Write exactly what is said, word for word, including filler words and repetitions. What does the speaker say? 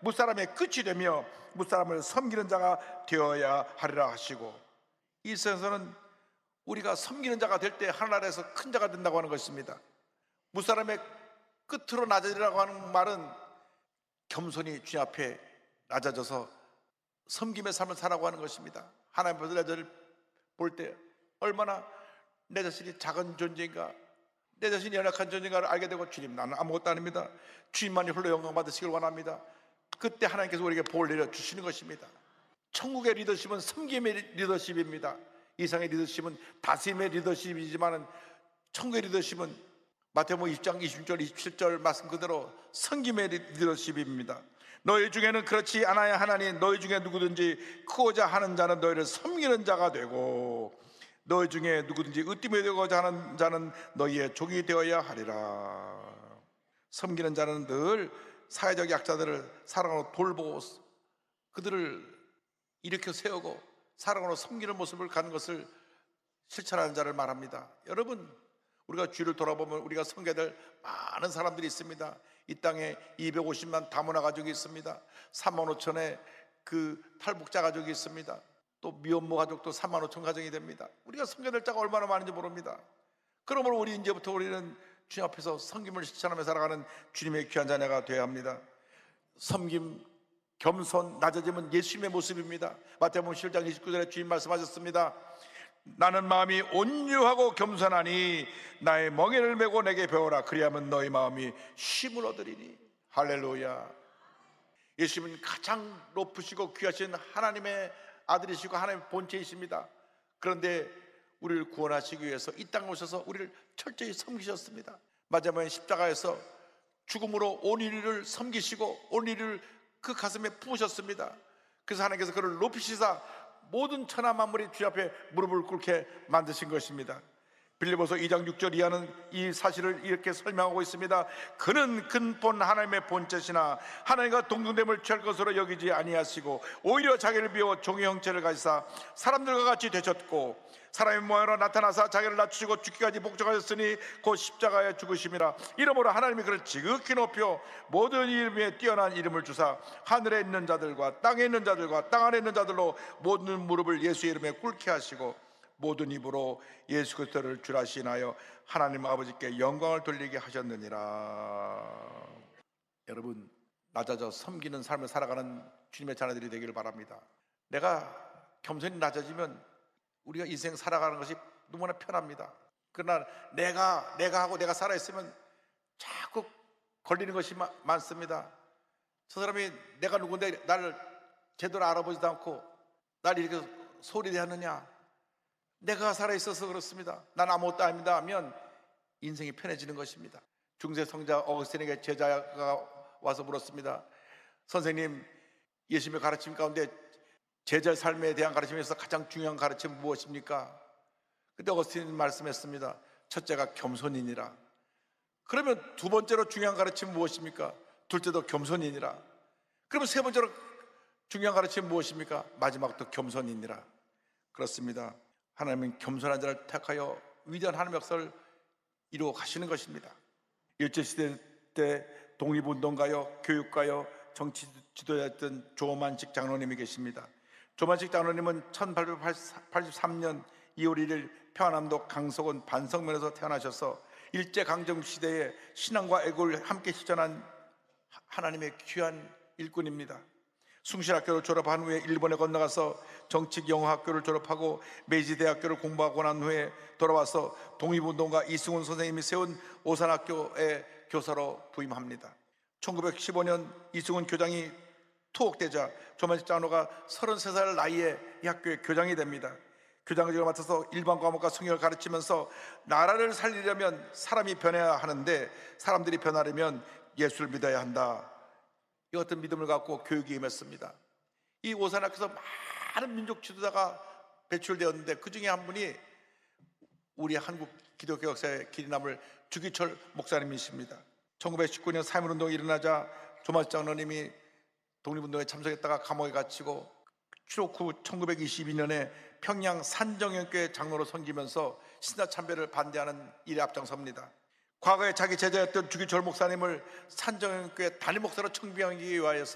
무사람의 끝이 되며 무사람을 섬기는 자가 되어야 하리라 하시고, 이 세상에서는 우리가 섬기는 자가 될 때 하늘나라에서 큰 자가 된다고 하는 것입니다. 무사람의 끝으로 낮아지라고 하는 말은 겸손히 주님 앞에 낮아져서 섬김의 삶을 살아가고 하는 것입니다. 하나님 앞에서 내 자를 볼 때 얼마나 내 자신이 작은 존재인가, 내 자신이 연약한 존재인가를 알게 되고, 주님 나는 아무것도 아닙니다, 주님만이 홀로 영광 받으시길 원합니다. 그때 하나님께서 우리에게 복을 내려주시는 것입니다. 천국의 리더십은 섬김의 리더십입니다. 이상의 리더십은 다스림의 리더십이지만 천국의 리더십은 마태복음 이십 장 이십 절 이십칠 절 말씀 그대로 섬김의 리더십입니다. 너희 중에는 그렇지 않아야 하나니 너희 중에 누구든지 크고자 하는 자는 너희를 섬기는 자가 되고, 너희 중에 누구든지 으뜸이 되고자 하는 자는 너희의 종이 되어야 하리라. 섬기는 자는 늘 사회적 약자들을 사랑으로 돌보고 그들을 일으켜 세우고 사랑으로 섬기는 모습을 갖는 것을 실천하는 자를 말합니다. 여러분, 우리가 주위를 돌아보면 우리가 섬겨야 될 많은 사람들이 있습니다. 이 땅에 이백오십만 다문화 가족이 있습니다. 삼만 오천의 그 탈북자 가족이 있습니다. 또 미혼모 가족도 삼만 오천 가정이 됩니다. 우리가 섬겨야 될 자가 얼마나 많은지 모릅니다. 그러므로 우리 이제부터 우리는 주님 앞에서 섬김을 실천하며 살아가는 주님의 귀한 자녀가 되어야 합니다. 섬김, 겸손, 낮아짐은 예수님의 모습입니다. 마태복음 십일 장 이십구 절에 주님 말씀하셨습니다. 나는 마음이 온유하고 겸손하니 나의 멍에를 메고 내게 배우라. 그리하면 너희 마음이 쉼을 얻으리니. 할렐루야. 예수님은 가장 높으시고 귀하신 하나님의 아들이시고 하나님의 본체이십니다. 그런데 우리를 구원하시기 위해서 이 땅에 오셔서 우리를 철저히 섬기셨습니다. 마지막에 십자가에서 죽음으로 온 인류를 섬기시고 온 인류를 그 가슴에 부으셨습니다. 그래서 하나님께서 그를 높이시사 모든 천하 만물이 주 앞에 무릎을 꿇게 만드신 것입니다. 빌립보서 이 장 육 절 이하는 이 사실을 이렇게 설명하고 있습니다. 그는 근본 하나님의 본체시나 하나님과 동등됨을 취할 것으로 여기지 아니하시고 오히려 자기를 비워 종의 형체를 가지사 사람들과 같이 되셨고 사람의 모양으로 나타나사 자기를 낮추시고 죽기까지 복종하셨으니 곧 십자가에 죽으심이라. 이러므로 하나님이 그를 지극히 높여 모든 이름에 뛰어난 이름을 주사 하늘에 있는 자들과 땅에 있는 자들과 땅 안에 있는 자들로 모든 무릎을 예수의 이름에 꿇게 하시고 모든 입으로 예수 그리스도를 주라 시인하여 하나님 아버지께 영광을 돌리게 하셨느니라. 여러분, 낮아져 섬기는 삶을 살아가는 주님의 자녀들이 되기를 바랍니다. 내가 겸손히 낮아지면 우리가 인생 살아가는 것이 너무나 편합니다. 그러나 내가 내가 하고 내가 살아있으면 자꾸 걸리는 것이 마, 많습니다. 저 사람이 내가 누군데 나를 제대로 알아보지도 않고 나를 이렇게 소리대하느냐, 내가 살아있어서 그렇습니다, 난 아무것도 아닙니다 하면 인생이 편해지는 것입니다. 중세 성자 어거스틴에게 제자가 와서 물었습니다. 선생님, 예수님의 가르침 가운데 제자의 삶에 대한 가르침에서 가장 중요한 가르침은 무엇입니까? 그때 어거스틴이 말씀했습니다. 첫째가 겸손이니라. 그러면 두 번째로 중요한 가르침은 무엇입니까? 둘째도 겸손이니라. 그러면 세 번째로 중요한 가르침은 무엇입니까? 마지막도 겸손이니라. 그렇습니다. 하나님은 겸손한 자를 택하여 위대한 하나님의 역사를 이루어 가시는 것입니다. 일제시대 때 독립운동가요, 교육가요, 정치 지도자였던 조만식 장로님이 계십니다. 조만식 장로님은 천팔백팔십삼 년 이월 일일 평안남도 강서군 반성면에서 태어나셔서 일제강점시대에 신앙과 애국을 함께 실천한 하나님의 귀한 일꾼입니다. 숭실학교를 졸업한 후에 일본에 건너가서 정치영어학교를 졸업하고 메이지대학교를 공부하고 난 후에 돌아와서 독립운동가 이승훈 선생님이 세운 오산학교에 교사로 부임합니다. 천구백십오 년 이승훈 교장이 투옥되자 조만식 장로가 서른세 살 나이에 이 학교의 교장이 됩니다. 교장직을 맡아서 일반 과목과 성경을 가르치면서 나라를 살리려면 사람이 변해야 하는데 사람들이 변하려면 예수를 믿어야 한다, 이 같은 믿음을 갖고 교육에 임했습니다. 이 오산학교에서 많은 민족 지도자가 배출되었는데 그 중에 한 분이 우리 한국 기독교 역사의 길이 남을 주기철 목사님이십니다. 천구백십구 년 삼일운동이 일어나자 조만식 장로님이 독립운동에 참석했다가 감옥에 갇히고 추록 후 천구백이십이 년에 평양 산정연교회 장로로 섬기면서 신사참배를 반대하는 일에 앞장섭니다. 과거에 자기 제자였던 주기철 목사님을 산정연교회 담임 목사로 청빙하기 위하여서